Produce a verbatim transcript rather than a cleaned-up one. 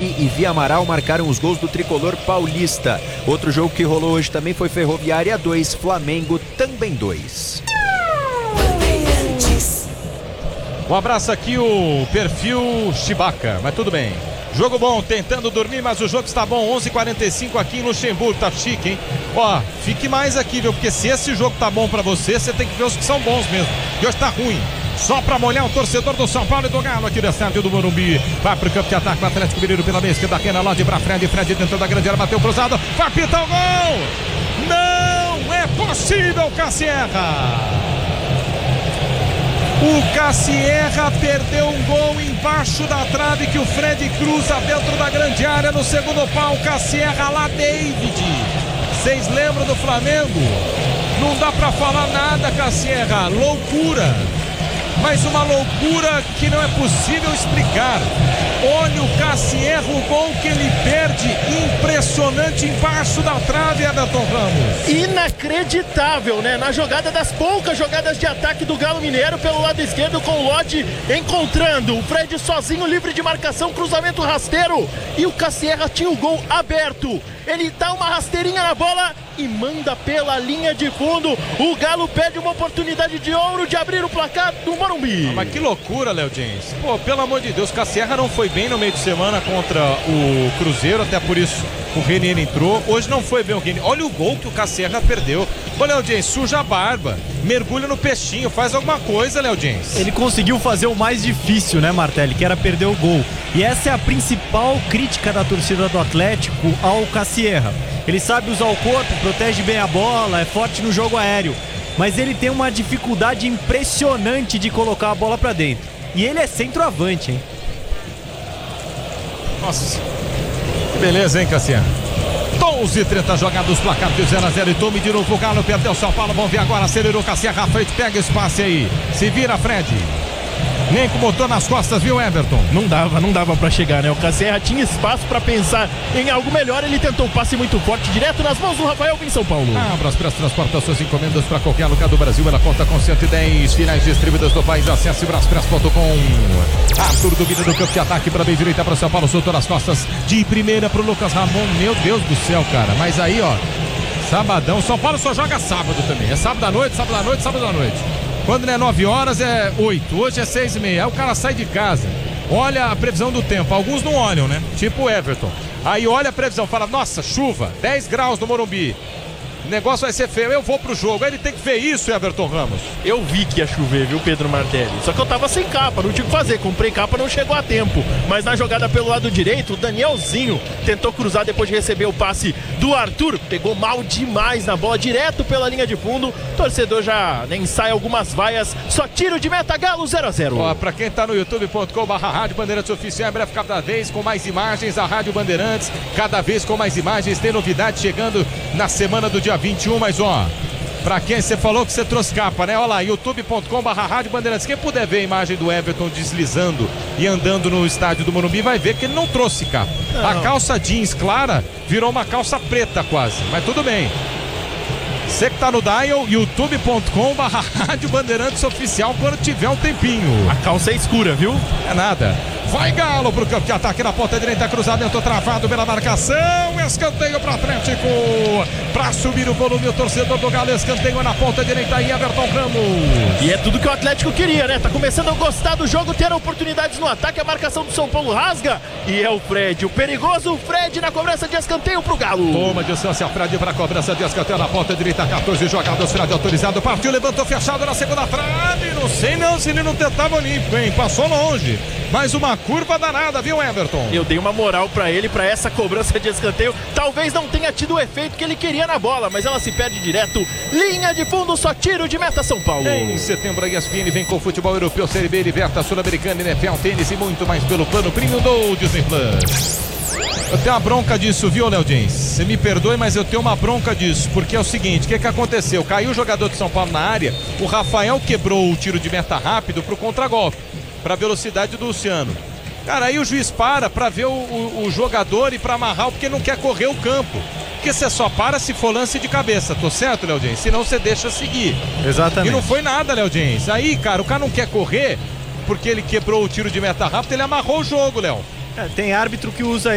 Guarani e Via Amaral marcaram os gols do tricolor paulista. Outro jogo que rolou hoje também foi Ferroviária dois, Flamengo também dois. Um abraço aqui, o perfil Chewbacca, mas tudo bem. Jogo bom, tentando dormir, mas o jogo está bom. onze e quarenta e cinco aqui em Luxemburgo, tá chique, hein? Ó, fique mais aqui, viu? Porque se esse jogo tá bom pra você, você tem que ver os que são bons mesmo. E hoje tá ruim. Só pra molhar o torcedor do São Paulo e do Galo aqui da estádio do Morumbi. Vai pro campo de ataque, o Atlético Mineiro pela meia esquerda, Renan Lodge pra Fred, Fred dentro da grande área, bateu cruzado, vai pitar o gol! Não é possível, Cassierra! O Cassierra perdeu um gol embaixo da trave que o Fred cruza dentro da grande área no segundo pau. Cassierra lá, David. Vocês lembram do Flamengo? Não dá pra falar nada, Cassierra. Loucura. Mas uma loucura que não é possível explicar. Olha o Cassierra, o gol que ele perde, impressionante embaixo da trave, Everton Ramos. Inacreditável, né? Na jogada das poucas jogadas de ataque do Galo Mineiro, pelo lado esquerdo com o Lodge encontrando o Fred sozinho, livre de marcação, cruzamento rasteiro, e o Cassierra tinha o gol aberto. Ele dá uma rasteirinha na bola e manda pela linha de fundo. O Galo perde uma oportunidade de ouro de abrir o placar do Morumbi. Ah, mas que loucura, Léo James. Pô, pelo amor de Deus, Cassierra não foi bem no meio de semana contra o Cruzeiro, até por isso o Renier entrou. Hoje não foi bem o Renier. Olha o gol que o Cassierra perdeu. Ô, Léo James, suja a barba, mergulha no peixinho, faz alguma coisa, Léo James. Ele conseguiu fazer o mais difícil, né, Martelli, que era perder o gol. E essa é a principal crítica da torcida do Atlético ao Cassierra. Ele sabe usar o corpo, protege bem a bola, é forte no jogo aéreo, mas ele tem uma dificuldade impressionante de colocar a bola pra dentro. E ele é centroavante, hein? Nossa, que beleza, hein, Cassierra? doze e trinta jogados, placar de zero a zero. E tome de novo o Galo, perdeu o São Paulo. Vamos ver agora, acelerou Cassierra à frente, pega espaço aí. Se vira, Fred. Nem com o motor nas costas, viu, Everton? Não dava, não dava pra chegar, né? O Cassierra tinha espaço pra pensar em algo melhor. Ele tentou um passe muito forte, direto nas mãos do Rafael em São Paulo. A Braspress transporta suas encomendas pra qualquer lugar do Brasil. Ela conta com cento e dez finais distribuídas do país. Acesse braspress ponto com. Arthur duvida do campo de ataque pra bem direita para São Paulo. Soltou nas costas de primeira pro Lucas Ramon. Meu Deus do céu, cara. Mas aí, ó, sabadão. São Paulo só joga sábado também. É sábado à noite, sábado à noite, sábado à noite. Quando não é nove horas é oito, hoje é seis e meia. Aí o cara sai de casa, olha a previsão do tempo. Alguns não olham, né? Tipo o Everton. Aí olha a previsão, fala, nossa, chuva, dez graus no Morumbi. O negócio vai ser feio, eu vou pro jogo. Aí ele tem que ver isso, Everton Ramos. Eu vi que ia chover, viu, Pedro Martelli? Só que eu tava sem capa, não tinha o que fazer. Comprei capa, não chegou a tempo. Mas na jogada pelo lado direito, o Danielzinho tentou cruzar depois de receber o passe do Arthur. Pegou mal demais na bola, direto pela linha de fundo. O torcedor já nem sai algumas vaias. Só tiro de meta, Galo zero a zero. Ó, pra quem tá no youtube ponto com barra Rádio Bandeirantes Oficial, em breve cada vez com mais imagens. A Rádio Bandeirantes, cada vez com mais imagens. Tem novidade chegando na semana do dia vinte e um, mas ó, pra quem você falou que você trouxe capa, né? Olha lá, youtube ponto com barra Rádio Bandeirantes. Quem puder ver a imagem do Everton deslizando e andando no estádio do Morumbi vai ver que ele não trouxe capa. Não. A calça jeans clara virou uma calça preta quase, mas tudo bem. Você que tá no dial, youtube ponto com barra Rádio Bandeirantes Oficial quando tiver um tempinho. A calça é escura, viu? É nada. Vai Galo pro campo de ataque na ponta direita, cruzamento travado pela marcação, escanteio pro Atlético, pra subir o volume o torcedor do Galo, escanteio na ponta direita aí, Everton Ramos. E é tudo que o Atlético queria, né? Tá começando a gostar do jogo, ter oportunidades no ataque, a marcação do São Paulo rasga, e é o Fred, o perigoso Fred na cobrança de escanteio pro Galo. Toma distância, Fred pra cobrança de escanteio na ponta direita, quatorze jogados, Fred autorizado, partiu, levantou fechado na segunda trave, não sei não se ele não tentava olímpico, hein? Passou longe. Mais uma curva danada, viu, Everton? Eu dei uma moral pra ele, pra essa cobrança de escanteio. Talvez não tenha tido o efeito que ele queria na bola, mas ela se perde direto. Linha de fundo, só tiro de meta, São Paulo. Em setembro, a E S P N vem com o futebol europeu, Série B, Liberta, Sul-Americana, N F L, tênis e muito mais pelo plano premium do Disney Plus. Eu tenho uma bronca disso, viu, Léo James? Você me perdoe, mas eu tenho uma bronca disso, porque é o seguinte, o que que aconteceu? Caiu o jogador de São Paulo na área, o Rafael quebrou o tiro de meta rápido pro contragolpe, pra velocidade do Luciano. Cara, aí o juiz para pra ver o, o, o jogador e pra amarrar, porque não quer correr o campo. Porque você só para se for lance de cabeça, tô certo, Léo James? Senão você deixa seguir. Exatamente. E não foi nada, Léo James. Aí, cara, o cara não quer correr porque ele quebrou o tiro de meta rápido, ele amarrou o jogo, Léo. É, tem árbitro que usa